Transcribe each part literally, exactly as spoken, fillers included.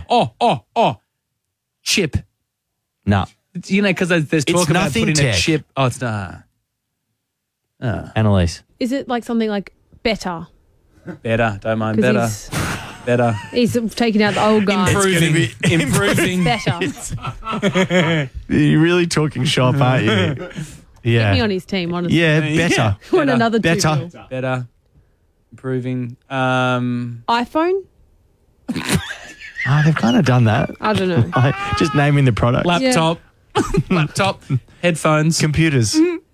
oh, oh, oh. Chip. No. You know, because there's, there's talk It's about nothing putting tech. a chip. Oh, it's not. Uh, Annalise. Is it like something like better? better. Don't mind. 'Cause Better. he's- Better. He's taking out the old guy. Improving. be- Improving. Better. You're really talking shop, aren't you? Get Yeah. me on his team, honestly. Yeah, better. Want Better. another two Better. mil. Better. Improving. Um, iPhone? Oh, they've kind of done that. I don't know. I- Just naming the product. laptop. Laptop. Headphones. Computers.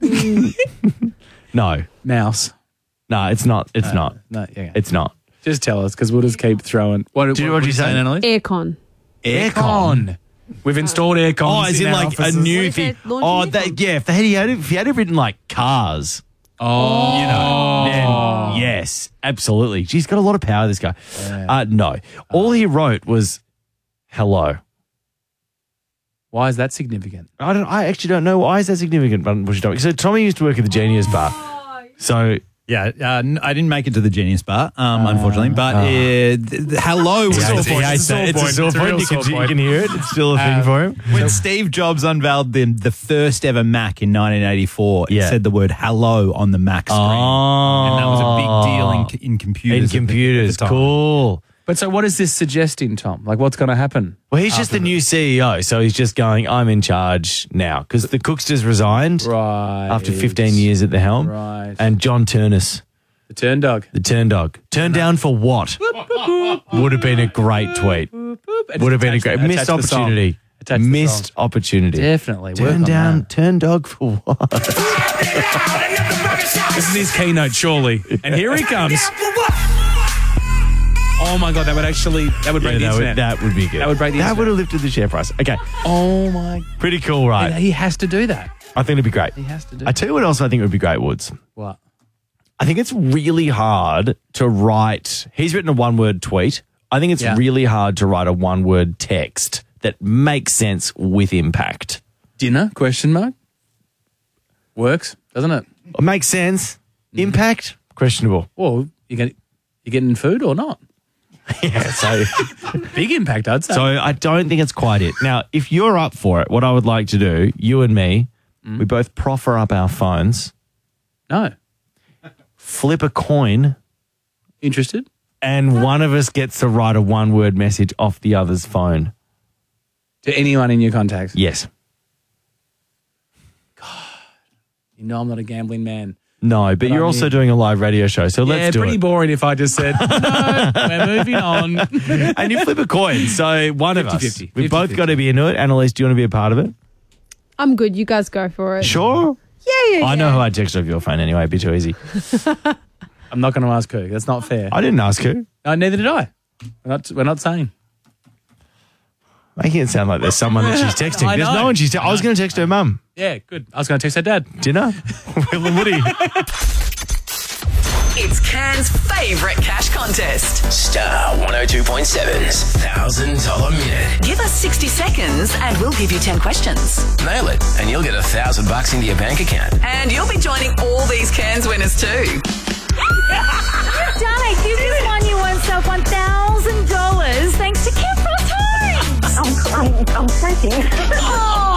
No. Mouse. No, it's not. It's not. No, yeah. It's not. Just tell us because we'll just keep throwing. What, Do you- what, what did you say? saying, Annalise? Aircon. Aircon. We've installed aircon. Oh, as in like a new What if thing. they're launching Oh, it? that, yeah. If they had, he had, if he had it written like cars, Oh, you know, then yes, absolutely. He's got a lot of power, this guy. Uh, no. All he wrote was hello. why is that significant? I don't. I actually don't know why is that significant. But unfortunately, so Tommy used to work at the Genius Bar. So Yeah, uh, n- I didn't make it to the Genius Bar, um, unfortunately. But uh, th- th- hello was he hates, he he hates hates that. that. It's a sore It's a point. real You can, sore you point. can hear it. It's still a thing for him. When Steve Jobs unveiled the, the first ever Mac in nineteen eighty-four, it Yeah. said the word hello on the Mac screen. Oh, And that was a big deal in, in computers. In at the- computers, at the time. cool. But so what is this suggesting, Tom? Like what's going to happen? Well, he's just the new C E O, so he's just going, I'm in charge now. Because the Cooksters resigned Right. after fifteen years at the helm. Right. And John Turnus, The turn dog. the turn dog. Turned down for what? Would have been a great tweet. Would have been a great missed opportunity. Missed opportunity. Definitely. Work Turn on down, that. turn dog for what? This is his keynote, surely. And here he comes. Oh my God, that would actually, that would break Yeah, the that, would, internet. that would be good. That would break the That internet. would have lifted the share price. Okay, Oh my. pretty cool, right? He has to do that. I think it'd be great. He has to do I tell you what else I think would be great, Woods. What? I think it's really hard to write. He's written a one-word tweet. I think it's Yeah. really hard to write a one-word text that makes sense with impact. Dinner? Question mark? Works, doesn't it? It makes sense. Impact? Questionable. Well, you get you getting food or not? Yeah, so Big impact, I'd say. so I don't think it's quite it. Now, if you're up for it, what I would like to do, you and me, we both proffer up our phones, no. flip a coin, Interested? and one of us gets to write a one-word message off the other's phone. To anyone in your contacts? Yes. You know I'm not a gambling man. No, but, I you're also mean- doing a live radio show, so yeah, let's do pretty it. boring if I just said, no, we're moving on. And you flip a coin, so one of us. fifty-fifty. We've both fifty-fifty. got to be into it. Annalise, do you want to be a part of it? I'm good. You guys go for it. Sure. Yeah, yeah, yeah. I know who I'd text off your phone anyway. It'd be too easy. I'm not going to ask who. That's not fair. I didn't ask who. No, neither did I. We're not, we're not saying. Making it sound like there's someone that she's texting. I There's know. no one she's texting. I was going to text her mum. Yeah, good. I was going to text her dad. Dinner? Will and Woody. It's Can's favourite cash contest. Star one oh two point seven's one thousand dollars minute. Give us sixty seconds and we'll give you ten questions. Nail it, and you'll get a thousand bucks into your bank account. And you'll be joining all these Can's winners too. You've done it. You just won yourself one thousand dollars thanks to Kim Frost Homes. I'm, I'm, I'm thanking. Oh.